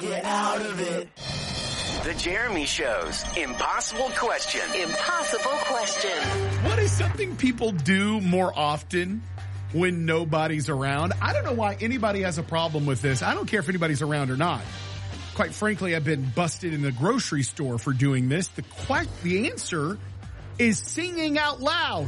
get out of it. The Jeremy Show's Impossible Question. Impossible question. What is something people do more often when nobody's around? I don't know why anybody has a problem with this. I don't care if anybody's around or not. Quite frankly, I've been busted in the grocery store for doing this. The answer is singing out loud.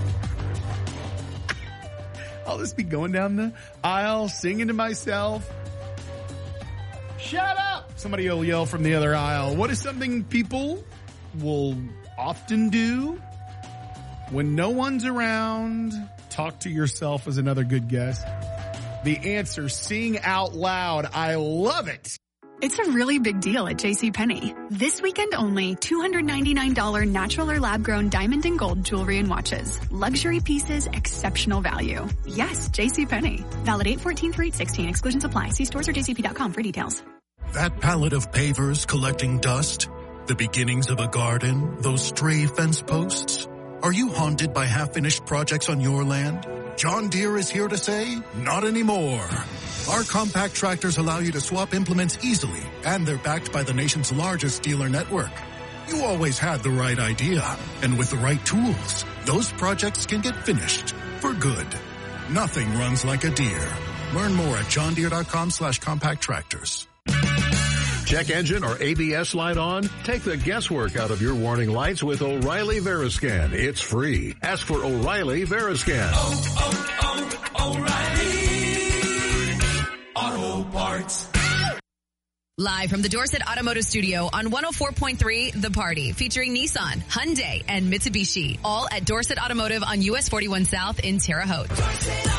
I'll just be going down the aisle, singing to myself. Shut up! Somebody will yell from the other aisle. What is something people will often do when no one's around? Talk to yourself is another good guess. The answer, sing out loud. I love it. It's a really big deal at JCPenney. This weekend only, $299 natural or lab-grown diamond and gold jewelry and watches. Luxury pieces, exceptional value. Yes, JCPenney. Valid 8/14 through 8/16. Exclusions apply. See stores or jcp.com for details. That pallet of pavers collecting dust? The beginnings of a garden? Those stray fence posts? Are you haunted by half-finished projects on your land? John Deere is here to say, not anymore. Our compact tractors allow you to swap implements easily, and they're backed by the nation's largest dealer network. You always had the right idea, and with the right tools, those projects can get finished for good. Nothing runs like a Deere. Learn more at johndeere.com/compact tractors. Check engine or ABS light on? Take the guesswork out of your warning lights with O'Reilly Veriscan. It's free. Ask for O'Reilly Veriscan. O'Reilly Auto Parts. Live from the Dorset Automotive Studio on 104.3 The Party, featuring Nissan, Hyundai, and Mitsubishi, all at Dorset Automotive on US 41 South in Terre Haute.